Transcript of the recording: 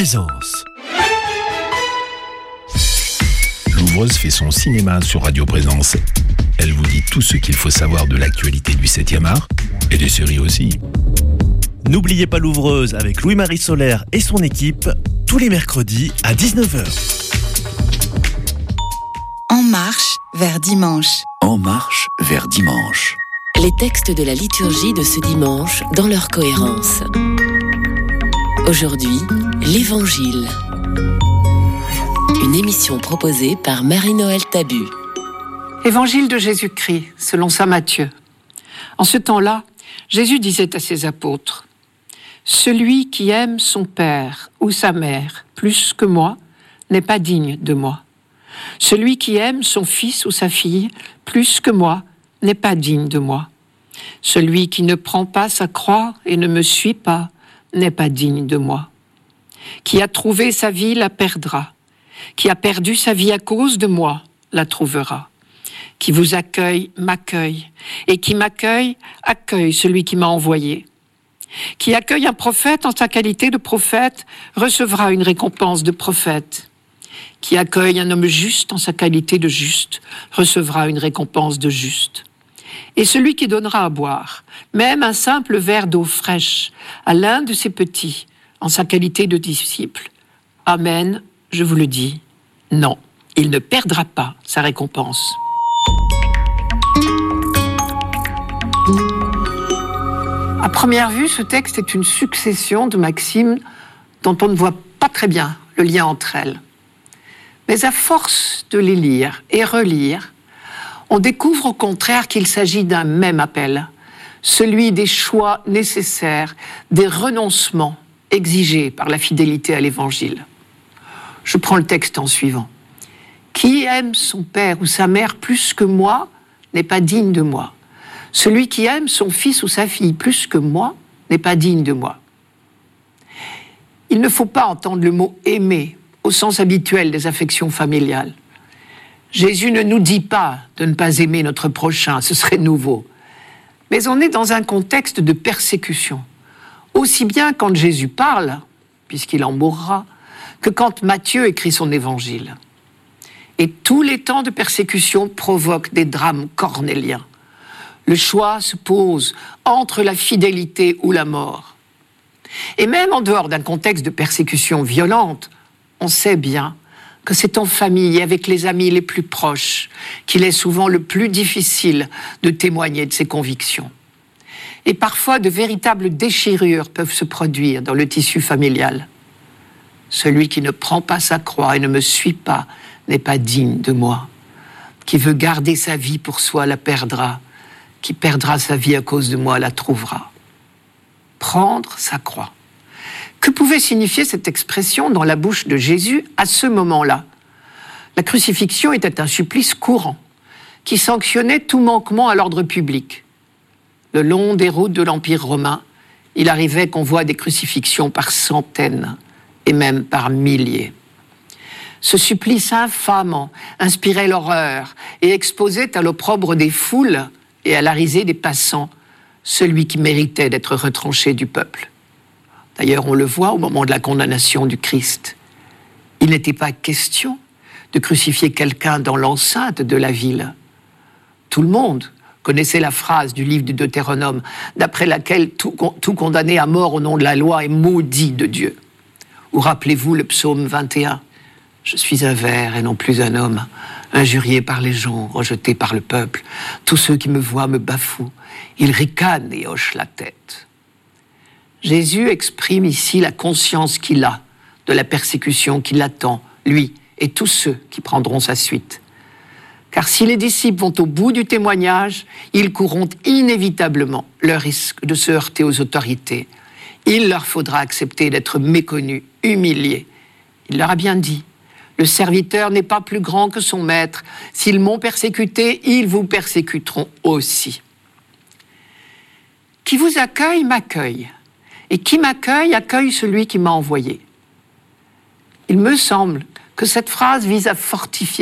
Présence. Louvreuse fait son cinéma sur Radio Présence. Elle vous dit tout ce qu'il faut savoir de l'actualité du 7e art et des séries aussi. N'oubliez pas Louvreuse avec Louis-Marie Solaire et son équipe, tous les mercredis à 19h. En marche vers dimanche. En marche vers dimanche. Les textes de la liturgie de ce dimanche dans leur cohérence. Aujourd'hui, l'Évangile. Une émission proposée par Marie-Noël Tabu. Évangile de Jésus-Christ, selon saint Matthieu. En ce temps-là, Jésus disait à ses apôtres : « Celui qui aime son père ou sa mère plus que moi n'est pas digne de moi. Celui qui aime son fils ou sa fille plus que moi n'est pas digne de moi. Celui qui ne prend pas sa croix et ne me suit pas n'est pas digne de moi. Qui a trouvé sa vie la perdra. Qui a perdu sa vie à cause de moi la trouvera. Qui vous accueille m'accueille, et qui m'accueille accueille celui qui m'a envoyé. Qui accueille un prophète en sa qualité de prophète recevra une récompense de prophète. Qui accueille un homme juste en sa qualité de juste recevra une récompense de juste. Et celui qui donnera à boire, même un simple verre d'eau fraîche, à l'un de ses petits, en sa qualité de disciple, amen, je vous le dis, non, il ne perdra pas sa récompense. » À première vue, ce texte est une succession de maximes dont on ne voit pas très bien le lien entre elles. Mais à force de les lire et relire, on découvre au contraire qu'il s'agit d'un même appel, celui des choix nécessaires, des renoncements exigés par la fidélité à l'Évangile. Je prends le texte en suivant. « Qui aime son père ou sa mère plus que moi n'est pas digne de moi. Celui qui aime son fils ou sa fille plus que moi n'est pas digne de moi. » Il ne faut pas entendre le mot « aimer » au sens habituel des affections familiales. Jésus ne nous dit pas de ne pas aimer notre prochain, ce serait nouveau. Mais on est dans un contexte de persécution. Aussi bien quand Jésus parle, puisqu'il en mourra, que quand Matthieu écrit son évangile. Et tous les temps de persécution provoquent des drames cornéliens. Le choix se pose entre la fidélité ou la mort. Et même en dehors d'un contexte de persécution violente, on sait bien que c'est en famille et avec les amis les plus proches qu'il est souvent le plus difficile de témoigner de ses convictions. Et parfois, de véritables déchirures peuvent se produire dans le tissu familial. Celui qui ne prend pas sa croix et ne me suit pas n'est pas digne de moi. Qui veut garder sa vie pour soi la perdra. Qui perdra sa vie à cause de moi la trouvera. Prendre sa croix. Que pouvait signifier cette expression dans la bouche de Jésus à ce moment-là ? La crucifixion était un supplice courant qui sanctionnait tout manquement à l'ordre public. Le long des routes de l'Empire romain, il arrivait qu'on voit des crucifixions par centaines et même par milliers. Ce supplice infamant inspirait l'horreur et exposait à l'opprobre des foules et à la risée des passants celui qui méritait d'être retranché du peuple. D'ailleurs, on le voit au moment de la condamnation du Christ. Il n'était pas question de crucifier quelqu'un dans l'enceinte de la ville. Tout le monde connaissait la phrase du livre du Deutéronome, d'après laquelle tout condamné à mort au nom de la loi est maudit de Dieu. Ou rappelez-vous le psaume 21. « Je suis un ver et non plus un homme, injurié par les gens, rejeté par le peuple. Tous ceux qui me voient me bafouent. Ils ricanent et hochent la tête. » Jésus exprime ici la conscience qu'il a de la persécution qui l'attend, lui et tous ceux qui prendront sa suite. Car si les disciples vont au bout du témoignage, ils courront inévitablement le risque de se heurter aux autorités. Il leur faudra accepter d'être méconnus, humiliés. Il leur a bien dit, le serviteur n'est pas plus grand que son maître. S'ils m'ont persécuté, ils vous persécuteront aussi. Qui vous accueille, m'accueille. Et qui m'accueille, accueille celui qui m'a envoyé. Il me semble que cette phrase vise à fortifier